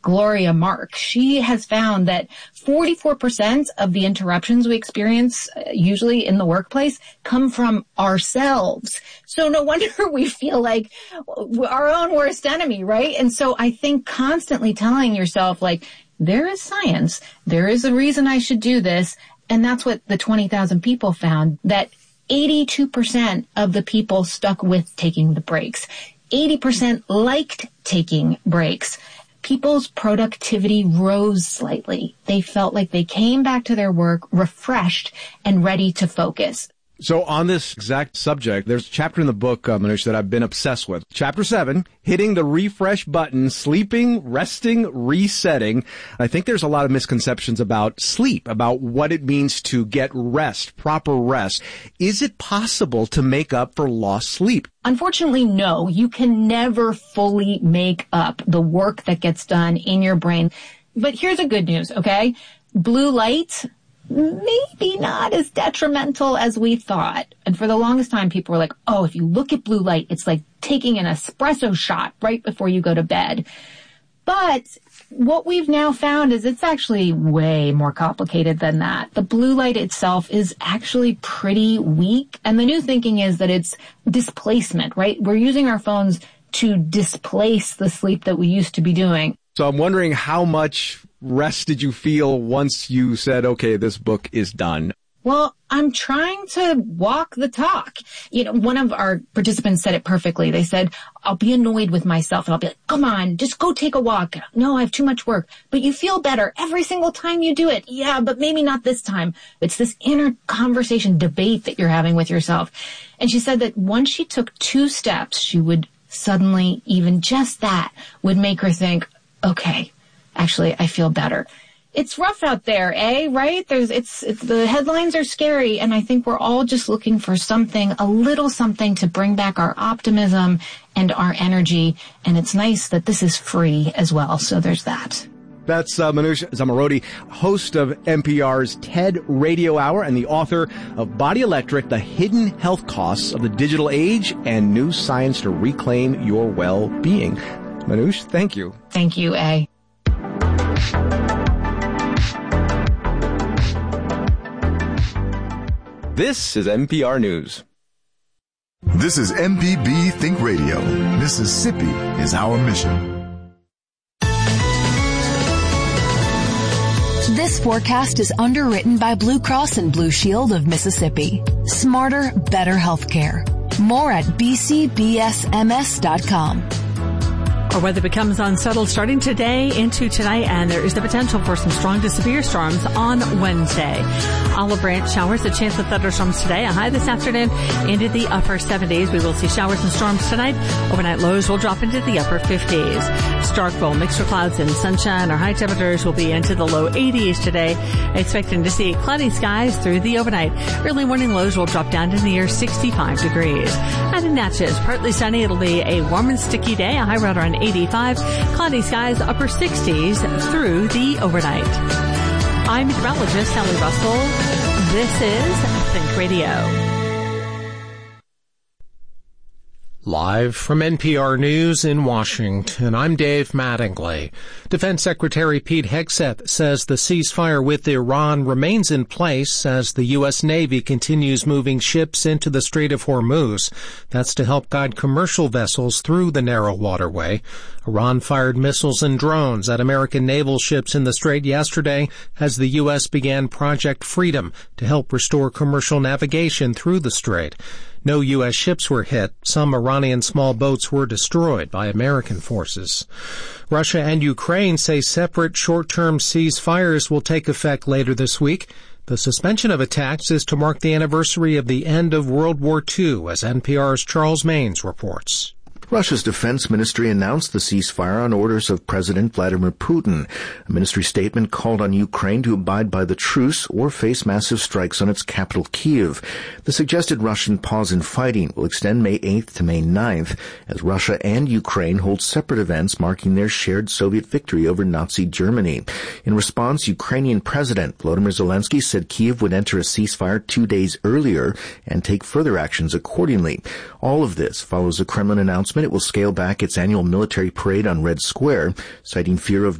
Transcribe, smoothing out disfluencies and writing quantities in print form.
Gloria Mark. She has found that 44% of the interruptions we experience usually in the workplace come from ourselves. So no wonder we feel like our own worst enemy, right? And so I think constantly telling yourself, like, there is science, there is a reason I should do this. And that's what the 20,000 people found, that 82% of the people stuck with taking the breaks. 80% liked taking breaks. People's productivity rose slightly. They felt like they came back to their work refreshed and ready to focus. So on this exact subject, there's a chapter in the book, Manoush, that I've been obsessed with. Chapter 7, hitting the refresh button, sleeping, resting, resetting. I think there's a lot of misconceptions about sleep, about what it means to get rest, proper rest. Is it possible to make up for lost sleep? Unfortunately, no. You can never fully make up the work that gets done in your brain. But here's the good news, okay? Blue light, maybe not as detrimental as we thought. And for the longest time, people were like, oh, if you look at blue light, it's like taking an espresso shot right before you go to bed. But what we've now found is it's actually way more complicated than that. The blue light itself is actually pretty weak. And the new thinking is that it's displacement, right? We're using our phones to displace the sleep that we used to be doing. So I'm wondering, how much rest did you feel once you said, okay, this book is done? Well, I'm trying to walk the talk. You know, one of our participants said it perfectly. They said, I'll be annoyed with myself and I'll be like, come on, just go take a walk. No, I have too much work. But you feel better every single time you do it. Yeah, but maybe not this time. It's this inner conversation debate that you're having with yourself. And she said that once she took 2 steps, she would suddenly, even just that, would make her think, okay, actually, I feel better. It's rough out there, right? It's the headlines are scary, and I think we're all just looking for something, a little something to bring back our optimism and our energy. And it's nice that this is free as well. So there's that. That's Manoush Zomorodi, host of NPR's TED Radio Hour and the author of Body Electric, The Hidden Health Costs of the Digital Age and New Science to Reclaim Your Well-Being. Manoush, thank you. Thank you, A. This is NPR News. This is MPB Think Radio. Mississippi is our mission. This forecast is underwritten by Blue Cross and Blue Shield of Mississippi. Smarter, better healthcare. More at bcbsms.com. Our weather becomes unsettled starting today into tonight, and there is the potential for some strong to severe storms on Wednesday. Olive Branch showers, a chance of thunderstorms today. A high this afternoon into the upper 70s. We will see showers and storms tonight. Overnight lows will drop into the upper 50s. Starkville, mixed with clouds and sunshine. Our high temperatures will be into the low 80s today. Expecting to see cloudy skies through the overnight. Early morning lows will drop down to near 65 degrees. And in Natchez, partly sunny. It'll be a warm and sticky day. A high right around 85. Cloudy skies, upper 60s through the overnight. I'm meteorologist Sally Russell. This is Think Radio. Live from NPR News in Washington, I'm Dave Mattingly. Defense Secretary Pete Hegseth says the ceasefire with Iran remains in place as the U.S. Navy continues moving ships into the Strait of Hormuz. That's to help guide commercial vessels through the narrow waterway. Iran fired missiles and drones at American naval ships in the strait yesterday as the U.S. began Project Freedom to help restore commercial navigation through the strait. No U.S. ships were hit. Some Iranian small boats were destroyed by American forces. Russia and Ukraine say separate short-term ceasefires will take effect later this week. The suspension of attacks is to mark the anniversary of the end of World War II, as NPR's Charles Maynes reports. Russia's defense ministry announced the ceasefire on orders of President Vladimir Putin. A ministry statement called on Ukraine to abide by the truce or face massive strikes on its capital, Kyiv. The suggested Russian pause in fighting will extend May 8th to May 9th as Russia and Ukraine hold separate events marking their shared Soviet victory over Nazi Germany. In response, Ukrainian President Volodymyr Zelensky said Kyiv would enter a ceasefire 2 days earlier and take further actions accordingly. All of this follows a Kremlin announcement it will scale back its annual military parade on Red Square, citing fear of